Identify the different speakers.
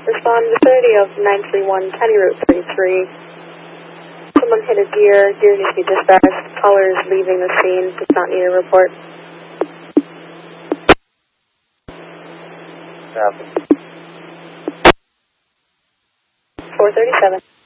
Speaker 1: Respond vicinity of 931 County Route 33. Someone hit a deer. Deer needs to be dispatched. Caller is leaving the scene. Does not need a report.
Speaker 2: Copy.
Speaker 1: 437.